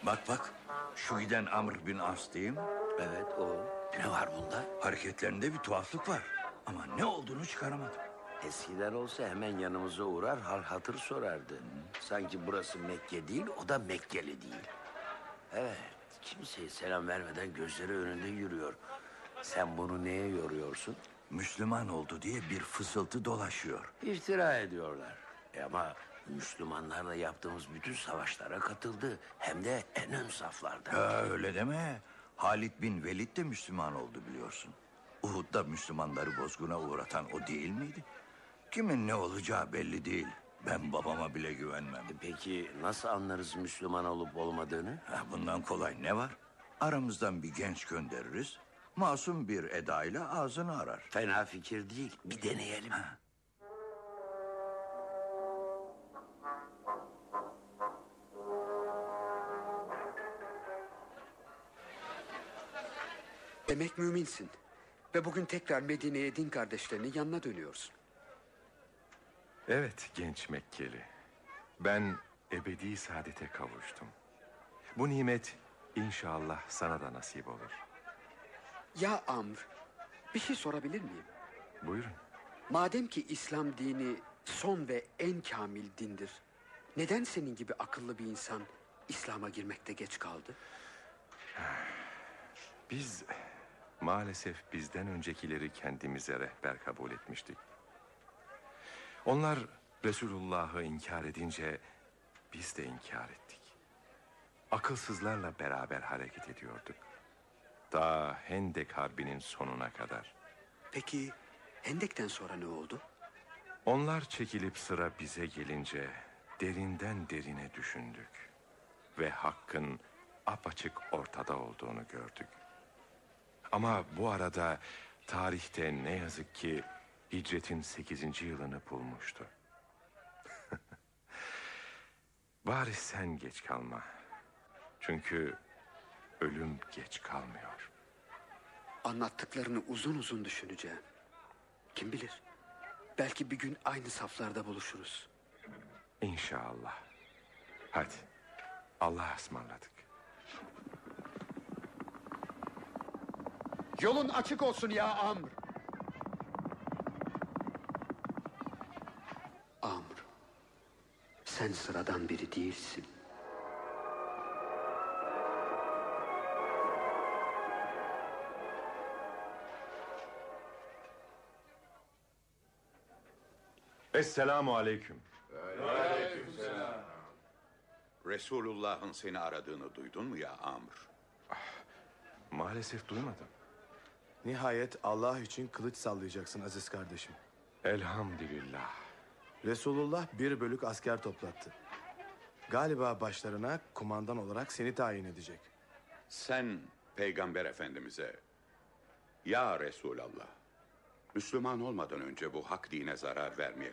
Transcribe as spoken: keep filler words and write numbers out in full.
Bak bak, şu giden Amr bin As değil mi? Evet, o. Ne var bunda? Hareketlerinde bir tuhaflık var. Ama ne olduğunu çıkaramadım. Eskiden olsa hemen yanımıza uğrar, hal hatır sorardı. Sanki burası Mekke değil, o da Mekkeli değil. Evet, kimseye selam vermeden gözleri önünde yürüyor. Sen bunu neye yoruyorsun? Müslüman oldu diye bir fısıltı dolaşıyor. İftira ediyorlar. E ama Müslümanlarla yaptığımız bütün savaşlara katıldı. Hem de en ön saflarda. Ya öyle deme. Halid bin Velid de Müslüman oldu biliyorsun. Uhud'da Müslümanları bozguna uğratan o değil miydi? Kimin ne olacağı belli değil. Ben babama bile güvenmem. E peki nasıl anlarız Müslüman olup olmadığını? Ha, bundan kolay ne var? Aramızdan bir genç göndeririz. Masum bir edayla ağzını arar. Fena fikir değil. Bir deneyelim. Ha. Demek müminsin. Ve bugün tekrar Medine'ye din kardeşlerinin yanına dönüyorsun. Evet genç Mekkeli. Ben ebedi saadete kavuştum. Bu nimet inşallah sana da nasip olur. Ya Amr, bir şey sorabilir miyim? Buyurun. Madem ki İslam dini son ve en kamil dindir, neden senin gibi akıllı bir insan İslam'a girmekte geç kaldı? Biz maalesef bizden öncekileri kendimize rehber kabul etmiştik. Onlar Resulullah'ı inkar edince biz de inkar ettik. Akılsızlarla beraber hareket ediyorduk. Ta Hendek Harbi'nin sonuna kadar. Peki Hendek'ten sonra ne oldu? Onlar çekilip sıra bize gelince derinden derine düşündük. Ve hakkın apaçık ortada olduğunu gördük. Ama bu arada tarihte ne yazık ki hicretin sekizinci yılını bulmuştu. Bari sen geç kalma. Çünkü ölüm geç kalmıyor. Anlattıklarını uzun uzun düşüneceğim. Kim bilir? Belki bir gün aynı saflarda buluşuruz. İnşallah. Hadi. Allah'a ısmarladık. Yolun açık olsun ya Amr. Amr, sen sıradan biri değilsin. Esselamu aleyküm. Aleykümselam. Resulullah'ın seni aradığını duydun mu ya Amr? Maalesef duymadım. Nihayet Allah için kılıç sallayacaksın aziz kardeşim. Elhamdülillah. Resulullah bir bölük asker toplattı. Galiba başlarına kumandan olarak seni tayin edecek. Sen Peygamber Efendimiz'e, ya Resulallah, Müslüman olmadan önce bu hak dine zarar vermeye